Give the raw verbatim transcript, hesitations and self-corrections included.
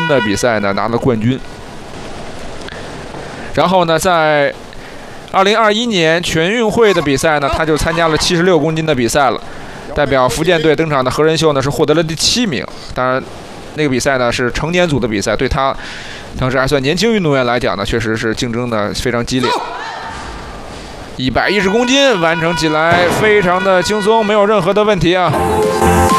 的比赛呢拿了冠军。然后呢，在二零二一年全运会的比赛呢，他就参加了七十六公斤的比赛了，代表福建队登场的何仁秀呢是获得了第七名。当然，那个比赛呢是成年组的比赛，对他当时还算年轻运动员来讲呢，确实是竞争的非常激烈。一百一十公斤完成起来非常的轻松，没有任何的问题啊。